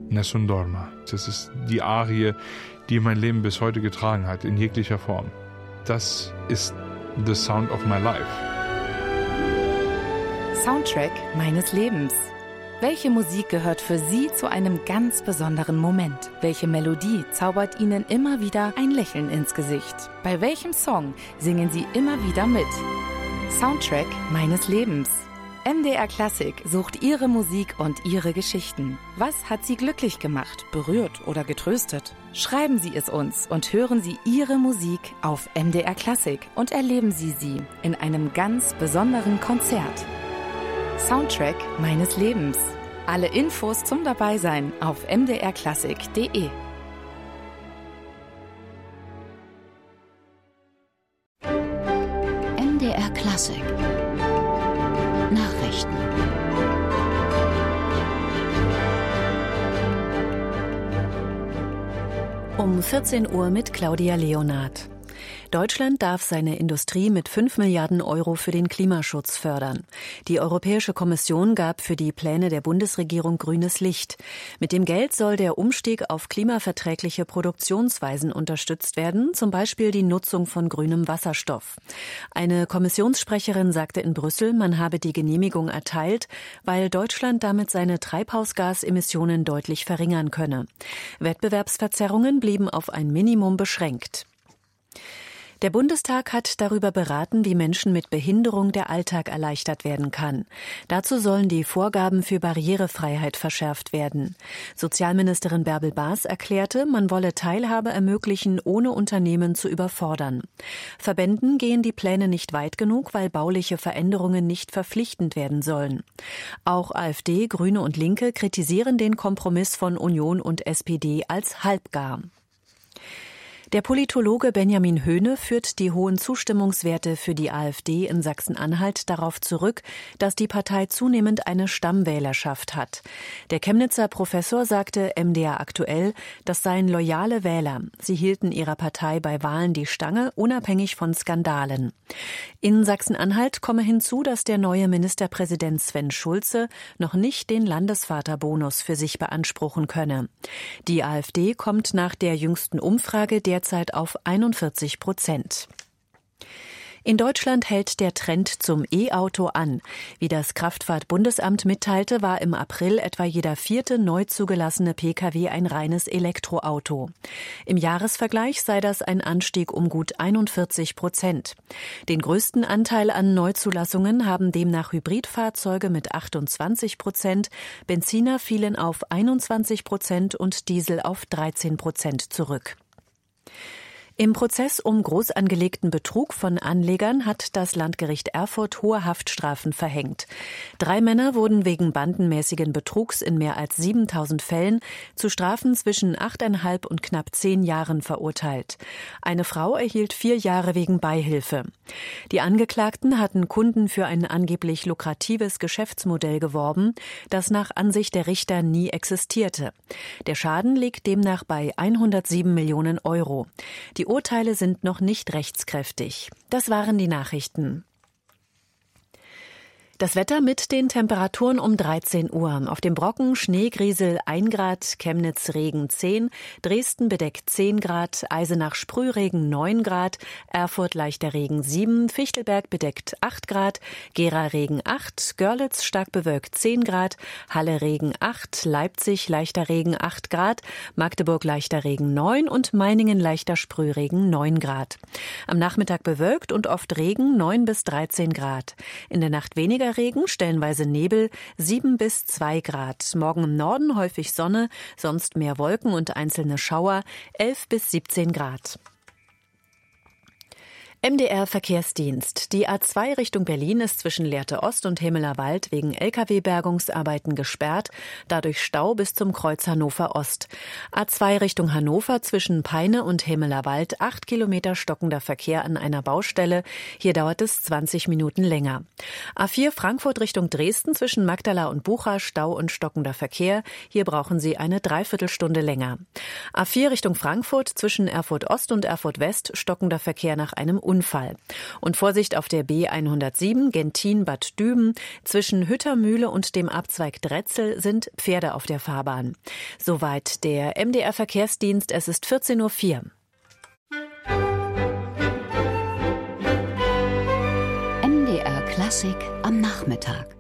Nessun Dorma. Das ist die Arie, die mein Leben bis heute getragen hat, in jeglicher Form. Das ist the sound of my life. Soundtrack meines Lebens. Welche Musik gehört für Sie zu einem ganz besonderen Moment? Welche Melodie zaubert Ihnen immer wieder ein Lächeln ins Gesicht? Bei welchem Song singen Sie immer wieder mit? Soundtrack meines Lebens. MDR Klassik sucht Ihre Musik und Ihre Geschichten. Was hat Sie glücklich gemacht, berührt oder getröstet? Schreiben Sie es uns und hören Sie Ihre Musik auf MDR Klassik und erleben Sie sie in einem ganz besonderen Konzert. Soundtrack meines Lebens. Alle Infos zum Dabeisein auf mdrklassik.de. MDR Klassik Nachrichten. Um 14 Uhr mit Claudia Leonard. Deutschland darf seine Industrie mit 5 Milliarden Euro für den Klimaschutz fördern. Die Europäische Kommission gab für die Pläne der Bundesregierung grünes Licht. Mit dem Geld soll der Umstieg auf klimaverträgliche Produktionsweisen unterstützt werden, zum Beispiel die Nutzung von grünem Wasserstoff. Eine Kommissionssprecherin sagte in Brüssel, man habe die Genehmigung erteilt, weil Deutschland damit seine Treibhausgasemissionen deutlich verringern könne. Wettbewerbsverzerrungen blieben auf ein Minimum beschränkt. Der Bundestag hat darüber beraten, wie Menschen mit Behinderung der Alltag erleichtert werden kann. Dazu sollen die Vorgaben für Barrierefreiheit verschärft werden. Sozialministerin Bärbel Baas erklärte, man wolle Teilhabe ermöglichen, ohne Unternehmen zu überfordern. Verbänden gehen die Pläne nicht weit genug, weil bauliche Veränderungen nicht verpflichtend werden sollen. Auch AfD, Grüne und Linke kritisieren den Kompromiss von Union und SPD als halbgar. Der Politologe Benjamin Höhne führt die hohen Zustimmungswerte für die AfD in Sachsen-Anhalt darauf zurück, dass die Partei zunehmend eine Stammwählerschaft hat. Der Chemnitzer Professor sagte MDR aktuell, das seien loyale Wähler. Sie hielten ihrer Partei bei Wahlen die Stange, unabhängig von Skandalen. In Sachsen-Anhalt komme hinzu, dass der neue Ministerpräsident Sven Schulze noch nicht den Landesvaterbonus für sich beanspruchen könne. Die AfD kommt nach der jüngsten Umfrage derzeit auf 41%. In Deutschland hält der Trend zum E-Auto an. Wie das Kraftfahrtbundesamt mitteilte, war im April etwa jeder 4. neu zugelassene Pkw ein reines Elektroauto. Im Jahresvergleich sei das ein Anstieg um gut 41%. Den größten Anteil an Neuzulassungen haben demnach Hybridfahrzeuge mit 28%, Benziner fielen auf 21% und Diesel auf 13% zurück. Im Prozess um groß angelegten Betrug von Anlegern hat das Landgericht Erfurt hohe Haftstrafen verhängt. 3 Männer wurden wegen bandenmäßigen Betrugs in mehr als 7.000 Fällen zu Strafen zwischen 8,5 und knapp 10 Jahren verurteilt. Eine Frau erhielt 4 Jahre wegen Beihilfe. Die Angeklagten hatten Kunden für ein angeblich lukratives Geschäftsmodell geworben, das nach Ansicht der Richter nie existierte. Der Schaden liegt demnach bei 107 Millionen Euro. Die Urteile sind noch nicht rechtskräftig. Das waren die Nachrichten. Das Wetter mit den Temperaturen um 13 Uhr. Auf dem Brocken Schneegriesel 1 Grad, Chemnitz Regen 10, Dresden bedeckt 10 Grad, Eisenach Sprühregen 9 Grad, Erfurt leichter Regen 7, Fichtelberg bedeckt 8 Grad, Gera Regen 8, Görlitz stark bewölkt 10 Grad, Halle Regen 8, Leipzig leichter Regen 8 Grad, Magdeburg leichter Regen 9 und Meiningen leichter Sprühregen 9 Grad. Am Nachmittag bewölkt und oft Regen 9 bis 13 Grad. In der Nacht weniger Regen, stellenweise Nebel, 7 bis 2 Grad. Morgen im Norden häufig Sonne, sonst mehr Wolken und einzelne Schauer, 11 bis 17 Grad. MDR Verkehrsdienst. Die A2 Richtung Berlin ist zwischen Lehrte Ost und Hemeler Wald wegen Lkw-Bergungsarbeiten gesperrt, dadurch Stau bis zum Kreuz Hannover Ost. A2 Richtung Hannover zwischen Peine und Hemeler Wald 8 Kilometer stockender Verkehr an einer Baustelle. Hier dauert es 20 Minuten länger. A4 Frankfurt Richtung Dresden zwischen Magdala und Bucha Stau und stockender Verkehr. Hier brauchen Sie eine Dreiviertelstunde länger. A4 Richtung Frankfurt zwischen Erfurt Ost und Erfurt West stockender Verkehr nach einem Unfall. Und Vorsicht auf der B107 Gentin-Bad Düben. Zwischen Hüttermühle und dem Abzweig Dretzel sind Pferde auf der Fahrbahn. Soweit der MDR Verkehrsdienst. Es ist 14:04 Uhr. MDR Klassik am Nachmittag.